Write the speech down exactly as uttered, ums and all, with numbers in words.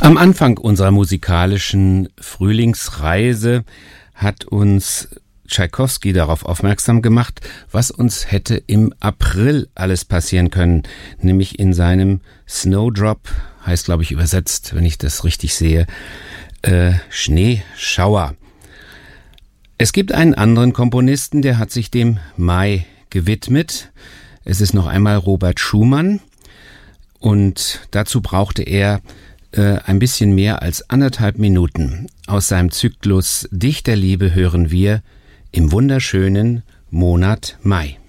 Am Anfang unserer musikalischen Frühlingsreise hat uns Tschaikowski darauf aufmerksam gemacht, was uns hätte im April alles passieren können, nämlich in seinem Snowdrop, heißt glaube ich übersetzt, wenn ich das richtig sehe, äh, Schneeschauer. Es gibt einen anderen Komponisten, der hat sich dem Mai gewidmet. Es ist noch einmal Robert Schumann und dazu brauchte er äh, ein bisschen mehr als anderthalb Minuten. Aus seinem Zyklus Dichterliebe hören wir im wunderschönen Monat Mai.